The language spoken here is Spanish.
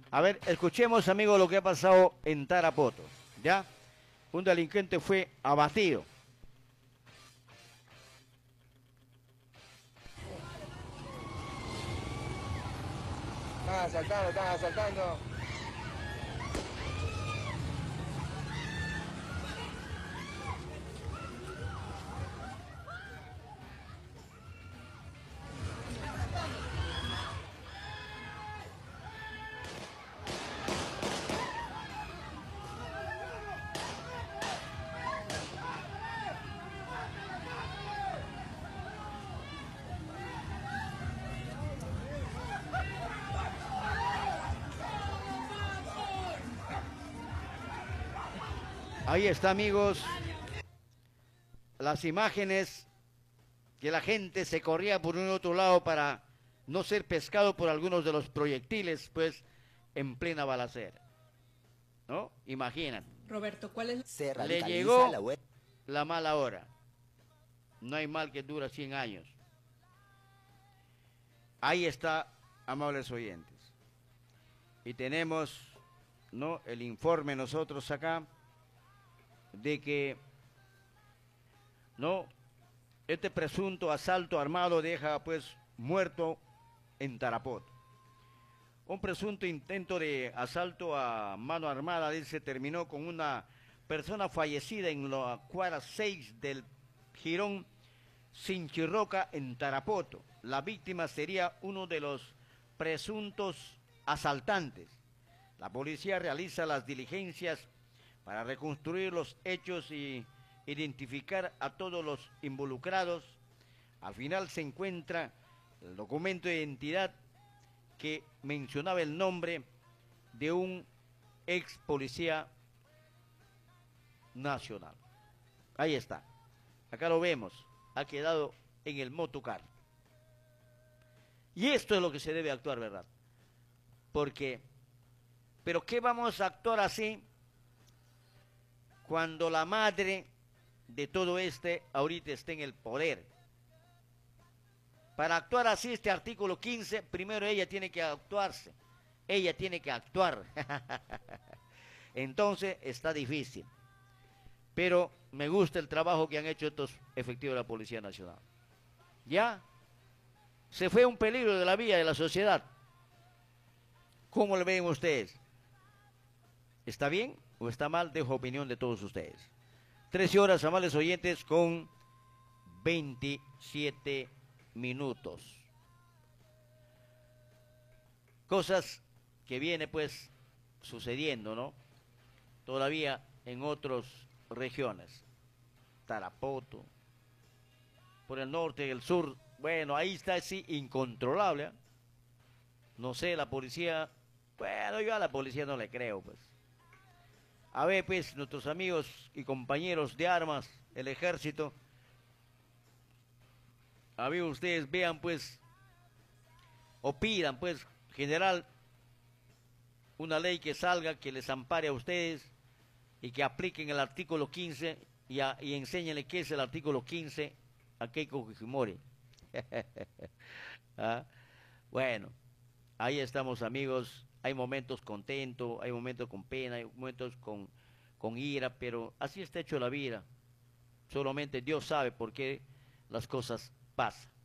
A ver, escuchemos, amigos, lo que ha pasado en Tarapoto. ¿Ya? Un delincuente fue abatido. Están asaltando. Ahí está, amigos, las imágenes que la gente se corría por un otro lado para no ser pescado por algunos de los proyectiles, pues, en plena balacera. ¿No? Imagínate. Roberto, ¿cuál es? Se Le radicaliza la llegó web. la mala hora. No hay mal que dura 100 años. Ahí está, amables oyentes. Y tenemos, ¿no?, el informe nosotros acá de que, ¿no?, este presunto asalto armado deja pues muerto en Tarapoto. Un presunto intento de asalto a mano armada, dice, terminó con una persona fallecida en la cuadra 6 del Jirón Sinchirroca en Tarapoto. La víctima sería uno de los presuntos asaltantes. La policía realiza las diligencias para reconstruir los hechos y identificar a todos los involucrados. Al final se encuentra el documento de identidad que mencionaba el nombre de un ex policía nacional. Ahí está. Acá lo vemos. Ha quedado en el motocar. Y esto es lo que se debe actuar, ¿verdad? Porque, ¿pero qué vamos a actuar así cuando la madre de todo ahorita está en el poder? Para actuar así este artículo 15, primero ella tiene que actuarse. Ella tiene que actuar. Entonces está difícil. Pero me gusta el trabajo que han hecho estos efectivos de la Policía Nacional. ¿Ya? Se fue un peligro de la vía de la sociedad. ¿Cómo lo ven ustedes? ¿Está bien o está mal? Dejo opinión de todos ustedes. 13 horas, amables oyentes, con 27 minutos. Cosas que viene pues sucediendo, ¿no? Todavía en otras regiones. Tarapoto, por el norte y el sur, bueno, ahí está así incontrolable, ¿eh? No sé, la policía, bueno, yo a la policía no le creo, pues. A ver, pues, nuestros amigos y compañeros de armas, el ejército, a ver, ustedes vean, pues, o pidan, pues, general, una ley que salga, que les ampare a ustedes y que apliquen el artículo 15 y enséñenle qué es el artículo 15 a Keiko Fujimori. ¿Ah? Bueno, ahí estamos, amigos. Hay momentos contentos, hay momentos con pena, hay momentos con ira, pero así está hecho la vida. Solamente Dios sabe por qué las cosas pasan.